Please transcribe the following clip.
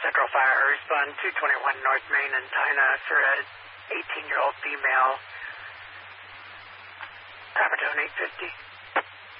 Central Fire respond 221 North Main and Tina for an 18-year-old female. Coppertone 850.